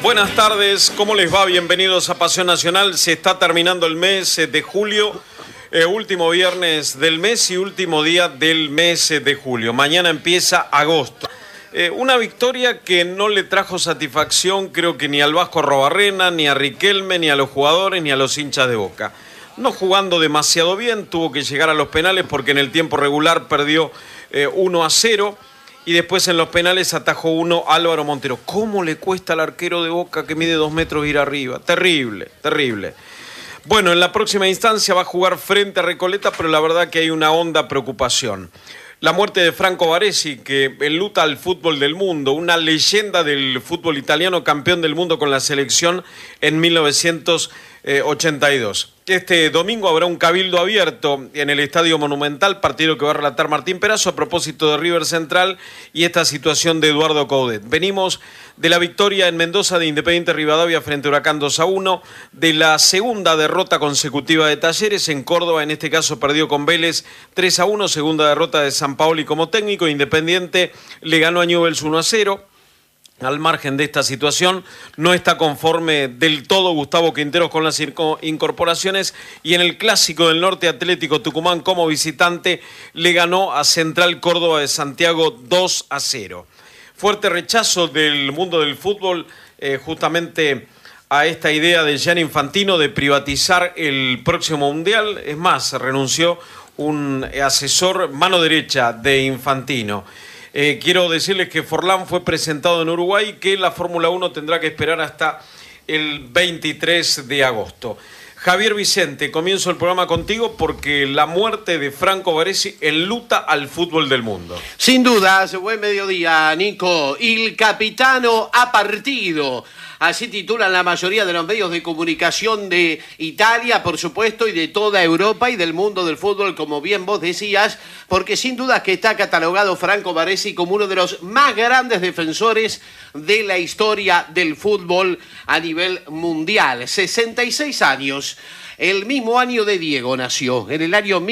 Buenas tardes, ¿cómo les va? Bienvenidos a Pasión Nacional. Se está terminando el mes de julio, último viernes del mes y último día del mes de julio. Mañana empieza agosto. Una victoria que no le trajo satisfacción, creo que ni al Vasco Arrobarrena, ni a Riquelme, ni a los jugadores, ni a los hinchas de Boca. No jugando demasiado bien, tuvo que llegar a los penales porque en el tiempo regular perdió 1-0. Y después en los penales atajó uno Álvaro Montero. ¿Cómo le cuesta al arquero de Boca que mide 2 metros ir arriba? Terrible, terrible. Bueno, en la próxima instancia va a jugar frente a Recoleta, pero la verdad que hay una honda preocupación. La muerte de Franco Baresi, que enluta al fútbol del mundo, una leyenda del fútbol italiano, campeón del mundo con la selección en 1982. Este domingo habrá un cabildo abierto en el Estadio Monumental, partido que va a relatar Martín Perazo a propósito de River Central y esta situación de Eduardo Coudet. Venimos de la victoria en Mendoza de Independiente Rivadavia frente a Huracán 2-1, de la segunda derrota consecutiva de Talleres en Córdoba, en este caso perdió con Vélez 3-1, segunda derrota de Sampaoli como técnico, Independiente le ganó a Newell's 1-0. Al margen de esta situación, no está conforme del todo Gustavo Quinteros con las incorporaciones y en el Clásico del Norte Atlético Tucumán como visitante le ganó a Central Córdoba de Santiago 2-0. Fuerte rechazo del mundo del fútbol justamente a esta idea de Gianni Infantino de privatizar el próximo Mundial. Es más, renunció un asesor mano derecha de Infantino. Quiero decirles que Forlán fue presentado en Uruguay y que la Fórmula 1 tendrá que esperar hasta el 23 de agosto. Javier Vicente, comienzo el programa contigo porque la muerte de Franco Baresi enluta al fútbol del mundo. Sin dudas, buen mediodía, Nico. Il capitano ha partido. Así titulan la mayoría de los medios de comunicación de Italia, por supuesto, y de toda Europa y del mundo del fútbol, como bien vos decías, porque sin duda que está catalogado Franco Baresi como uno de los más grandes defensores de la historia del fútbol a nivel mundial. 66 años. El mismo año de Diego nació, en el año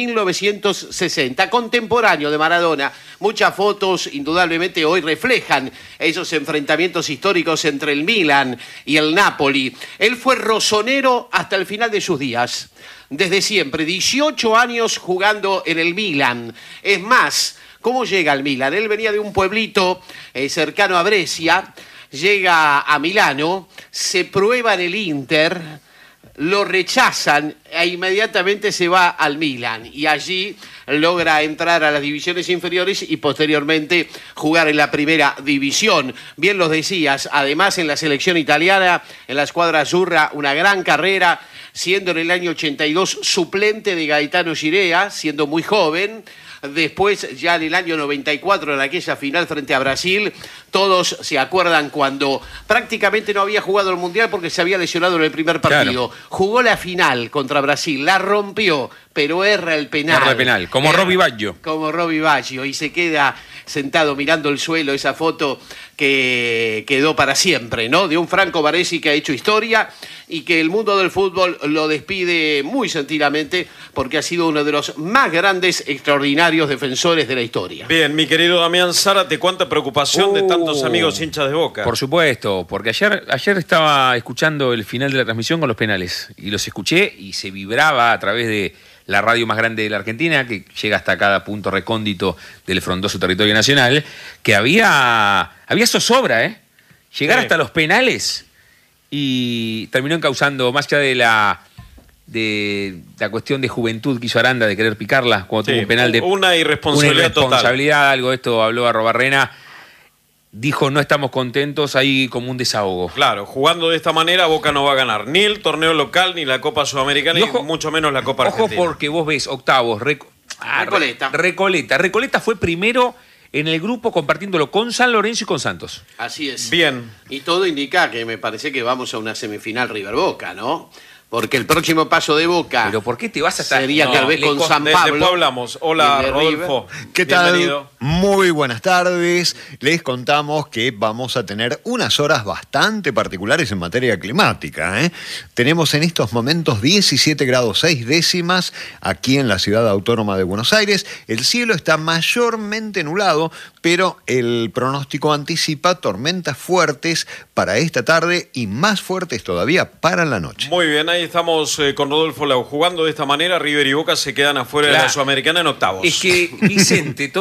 1960, contemporáneo de Maradona. Muchas fotos, indudablemente, hoy reflejan esos enfrentamientos históricos entre el Milan y el Napoli. Él fue rosonero hasta el final de sus días. Desde siempre, 18 años jugando en el Milan. Es más, ¿cómo llega al Milan? Él venía de un pueblito cercano a Brescia, llega a Milano, se prueba en el Inter, lo rechazan e inmediatamente se va al Milan y allí logra entrar a las divisiones inferiores y posteriormente jugar en la primera división. Bien los decías, además en la selección italiana, en la escuadra azzurra, una gran carrera, siendo en el año 82 suplente de Gaetano Girea, siendo muy joven. Después, ya en el año 94, en aquella final frente a Brasil, todos se acuerdan cuando prácticamente no había jugado el Mundial porque se había lesionado en el primer partido. Claro. Jugó la final contra Brasil, la rompió, pero erra el penal. Erra el penal, como Robbie Baggio. Como Robbie Baggio, y se queda sentado mirando el suelo, esa foto que quedó para siempre, ¿no? De un Franco Baresi que ha hecho historia y que el mundo del fútbol lo despide muy sentidamente porque ha sido uno de los más grandes, extraordinarios defensores de la historia. Bien, mi querido Damián Zárate, cuánta preocupación de tantos amigos hinchas de Boca. Por supuesto, porque ayer estaba escuchando el final de la transmisión con los penales y los escuché y se vibraba a través de la radio más grande de la Argentina, que llega hasta cada punto recóndito del frondoso territorio nacional, que había zozobra, llegar hasta los penales y terminó encauzando, más allá de la cuestión de juventud que hizo Aranda de querer picarla cuando tuvo un penal de una irresponsabilidad total. Algo de esto habló Arrobarrena. Dijo, no estamos contentos, hay como un desahogo. Claro, jugando de esta manera Boca no va a ganar ni el torneo local, ni la Copa Sudamericana, y mucho menos la Copa Argentina. Ojo porque vos ves octavos, Recoleta fue primero en el grupo compartiéndolo con San Lorenzo y con Santos. Así es. Bien. Y todo indica que me parece que vamos a una semifinal River Boca, ¿no? Porque el próximo paso de Boca Pero ¿por qué te vas hasta...? sería tal vez con San Pablo. Después hablamos. Hola, y el de Rodolfo. ¿Qué tal? Bienvenido. Muy buenas tardes. Les contamos que vamos a tener unas horas bastante particulares en materia climática, ¿eh? Tenemos en estos momentos 17 grados 6 décimas aquí en la ciudad autónoma de Buenos Aires. El cielo está mayormente nublado, pero el pronóstico anticipa tormentas fuertes para esta tarde y más fuertes todavía para la noche. Muy bien, ahí estamos con Rodolfo Lau. Jugando de esta manera, River y Boca se quedan afuera de la Claro. Sudamericana en octavos. Es que, Vicente,